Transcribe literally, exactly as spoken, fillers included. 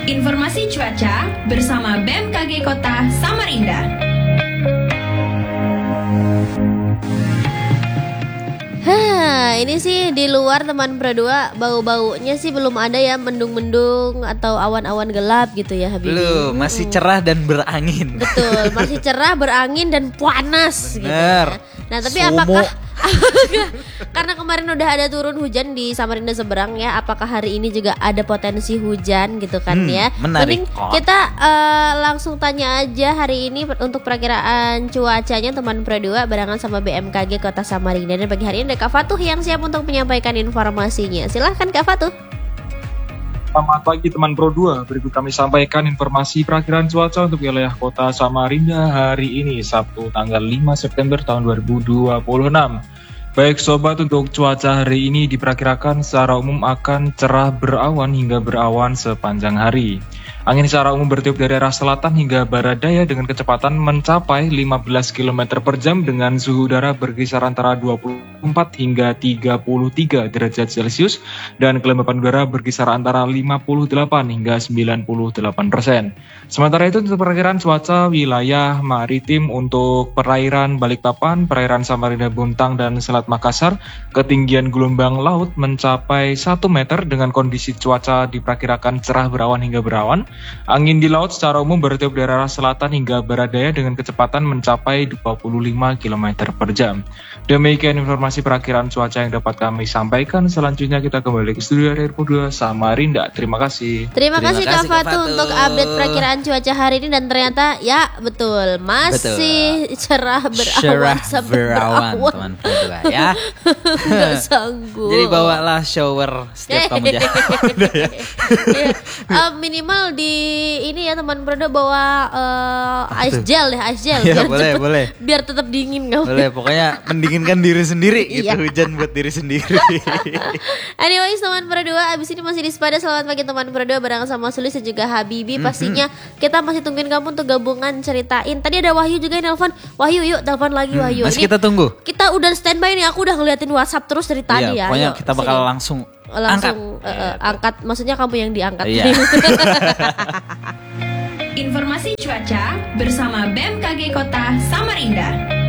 Informasi cuaca bersama B M K G Kota Samarinda. Hah, ini sih di luar teman berdua bau-baunya sih belum ada ya, mendung-mendung atau awan-awan gelap gitu ya Habibi. Belum, masih cerah dan berangin. Betul, masih cerah, berangin dan panas gitu Bener. ya. Nah, tapi Sumo. apakah karena kemarin udah ada turun hujan di Samarinda seberang ya, apakah hari ini juga ada potensi hujan gitu kan Hmm, ya? menarik. Mending kita uh, langsung tanya aja hari ini untuk perakiraan cuacanya teman Pro dua barengan sama B M K G Kota Samarinda. Dan pagi hari ini ada Kak Fatuh yang siap untuk menyampaikan informasinya. Silahkan Kak Fatuh. Selamat pagi teman Pro dua, berikut kami sampaikan informasi perakiraan cuaca untuk wilayah kota Samarinda hari ini, Sabtu tanggal lima September tahun dua ribu dua puluh enam. Baik sobat, untuk cuaca hari ini diperkirakan secara umum akan cerah berawan hingga berawan sepanjang hari. Angin secara umum bertiup dari arah selatan hingga barat daya dengan kecepatan mencapai lima belas kilometer per jam dengan suhu udara berkisar antara dua puluh empat hingga tiga puluh tiga derajat Celcius dan kelembapan udara berkisar antara lima puluh delapan hingga sembilan puluh delapan persen. Sementara itu untuk perkiraan cuaca wilayah maritim untuk perairan Balikpapan, perairan Samarinda Bontang dan Selat Makassar, ketinggian gelombang laut mencapai satu meter dengan kondisi cuaca diperkirakan cerah berawan hingga berawan. Angin di laut secara umum bertiup dari arah selatan hingga barat daya dengan kecepatan mencapai dua puluh lima kilometer per jam. Demikian informasi perakiraan cuaca yang dapat kami sampaikan. Selanjutnya kita kembali ke studio R P dua Samarinda. Terima kasih. Terima, Terima kasih kasih, Kak Kak Fatu Fatu. untuk update perakiraan cuaca hari ini. Dan ternyata ya betul masih cerah berawan Cerah sampai berawan berawan. teman berdua ya. Nggak sanggup. Jadi bawalah shower setiap kamu jalan. Ya, uh, minimal di ini ya teman Prodo bawa uh, ice gel deh, ice gel Ya, biar boleh, cepet, boleh. biar tetap dingin kamu. Boleh, pokoknya mendinginkan diri sendiri gitu. Iya. Hujan buat diri sendiri. Anyways teman Prodo, abis ini masih di Sepada. Selamat pagi teman Prodo bareng sama Sulis dan juga Habibi. Pastinya kita masih tungguin kamu untuk gabungan ceritain. Tadi ada Wahyu juga yang nelfon. Wahyu yuk telepon lagi Hmm, Wahyu. Masih Ini kita tunggu. Kita udah standby nih. Aku udah ngeliatin WhatsApp terus dari tadi Iya, ya. pokoknya Ayo, kita bakal sini. langsung langsung angkat. uh, uh, angkat. Maksudnya kamu yang diangkat. Iya. Informasi cuaca bersama B M K G Kota Samarinda.